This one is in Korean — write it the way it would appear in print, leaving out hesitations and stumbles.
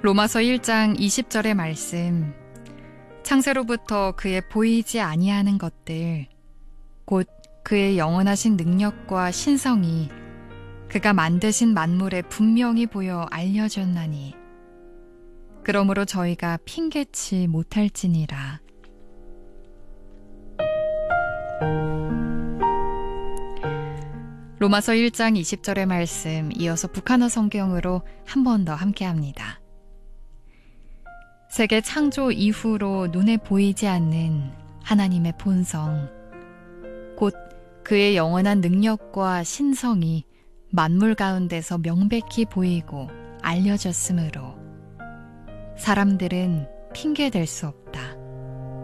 로마서 1장 20절의 말씀, 창세로부터 그의 보이지 아니하는 것들, 곧 그의 영원하신 능력과 신성이 그가 만드신 만물에 분명히 보여 알려졌나니 그러므로 저희가 핑계치 못할지니라. 로마서 1장 20절의 말씀, 이어서 북한어 성경으로 한 번 더 함께합니다. 세계 창조 이후로 눈에 보이지 않는 하나님의 본성, 곧 그의 영원한 능력과 신성이 만물 가운데서 명백히 보이고 알려졌으므로 사람들은 핑계댈 수 없다.